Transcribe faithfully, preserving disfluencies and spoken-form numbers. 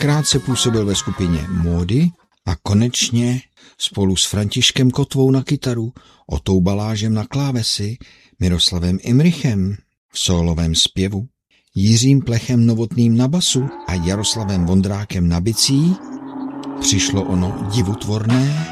krátce působil ve skupině Módy a konečně spolu s Františkem Kotvou na kytaru, Otou Balážem na klávesy, Miroslavem Imrichem v sólovém zpěvu, Jiřím Plechem Novotným na basu a Jaroslavem Vondrákem na bicí přišlo ono divutvorné